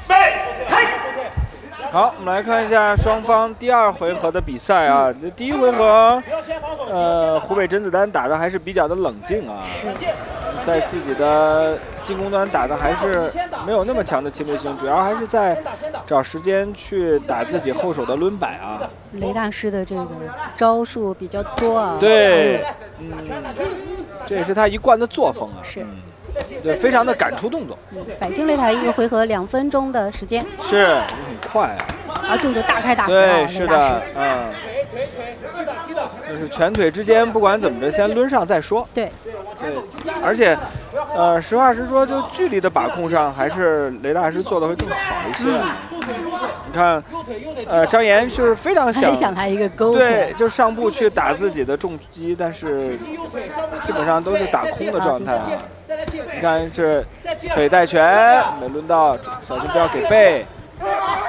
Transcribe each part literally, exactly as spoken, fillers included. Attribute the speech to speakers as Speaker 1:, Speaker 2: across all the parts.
Speaker 1: 好，我们来看一下双方第二回合的比赛啊。这第一回合，呃，湖北甄子丹打的还是比较的冷静啊，在自己的进攻端打的还是没有那么强的侵略性，主要还是在找时间去打自己后手的抡摆啊。
Speaker 2: 雷大师的这个招数比较多啊。
Speaker 1: 对，嗯，这也是他一贯的作风啊。
Speaker 2: 是。
Speaker 1: 嗯对，非常的敢出动作。
Speaker 2: 嗯，百星擂台一个回合两分钟的时间。
Speaker 1: 是，很快啊。
Speaker 2: 而动作大开大合。
Speaker 1: 对，是的，嗯。就是拳腿之间，不管怎么着，先抡上再说。
Speaker 2: 对。
Speaker 1: 对，而且，呃，实话实说，就距离的把控上，还是雷大师做的会更好一些。嗯、你看，呃，张岩是非常想
Speaker 2: 想他一个勾
Speaker 1: 对，就上步去打自己的重击，但是基本上都是打空的状态啊。你看是腿带拳，没抡到，小心不要给背。嗯、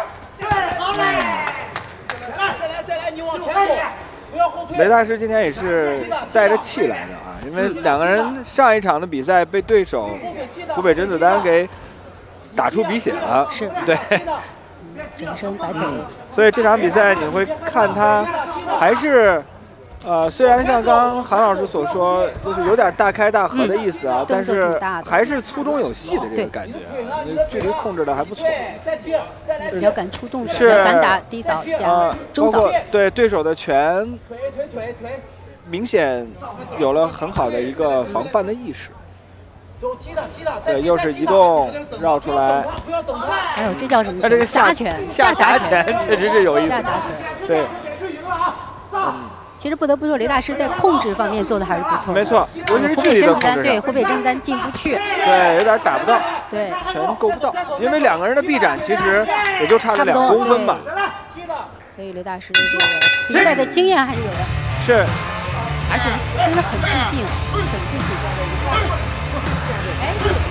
Speaker 1: 雷大师今天也是带着气来的啊，因为两个人上一场的比赛被对手湖北甄子丹给打出鼻血了，
Speaker 2: 是
Speaker 1: 对，
Speaker 2: 全身白腿、嗯，
Speaker 1: 所以这场比赛你会看他还是。呃，虽然像刚刚韩老师所说，就是有点大开大合的意思啊，嗯、但是还是粗中有细的这个感觉啊，你距离控制的还不错。
Speaker 2: 比较敢出动，
Speaker 1: 是
Speaker 2: 敢打低扫加中扫，
Speaker 1: 对对手的拳明显有了很好的一个防范的意识。对，又是移动绕出来。
Speaker 2: 哎呦，这叫什么？
Speaker 1: 那这个下
Speaker 2: 拳，
Speaker 1: 下夹拳确实是有意思。
Speaker 2: 下夹拳，
Speaker 1: 对。嗯。
Speaker 2: 其实不得不说，雷大师在控制方面做的还是不错的。
Speaker 1: 没错，尤其是距离的控制上。
Speaker 2: 对，湖北甄子丹进不去。
Speaker 1: 对，有点打不到。
Speaker 2: 对，
Speaker 1: 拳够不到，因为两个人的臂展其实也就差了两公分吧。
Speaker 2: 所以雷大师的这个比赛的经验还是有的。
Speaker 1: 是，
Speaker 2: 而且真的很自信，很自信。哎。